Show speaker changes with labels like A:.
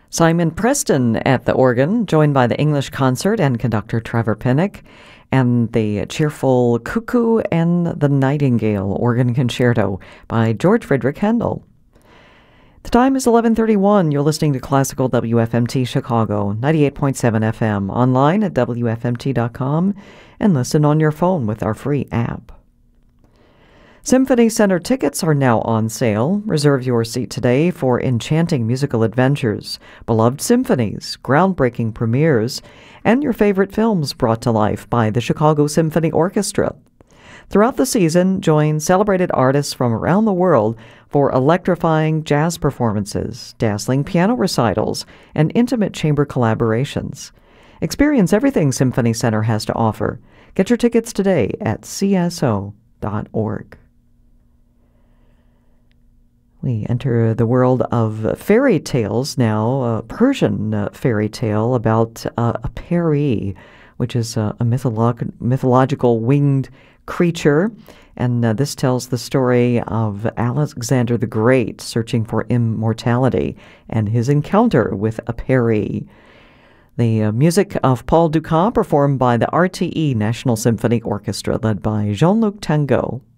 A: Simon Preston at the organ, joined by the English Concert and conductor Trevor Pinnock, and the cheerful Cuckoo and the Nightingale organ concerto by George Frideric Handel. The time is 11:31. You're listening to Classical WFMT Chicago, 98.7 FM, online at WFMT.com, and listen on your phone with our free app. Symphony Center tickets are now on sale. Reserve your seat today for enchanting musical adventures, beloved symphonies, groundbreaking premieres, and your favorite films brought to life by the Chicago Symphony Orchestra. Throughout the season, join celebrated artists from around the world for electrifying jazz performances, dazzling piano recitals, and intimate chamber collaborations. Experience everything Symphony Center has to offer. Get your tickets today at cso.org. We enter the world of fairy tales now, a Persian fairy tale about a peri, which is a mythological winged creature. And this tells the story of Alexander the Great searching for immortality and his encounter with a peri. The music of Paul Dukas, performed by the RTE National Symphony Orchestra, led by Jean-Luc Tango.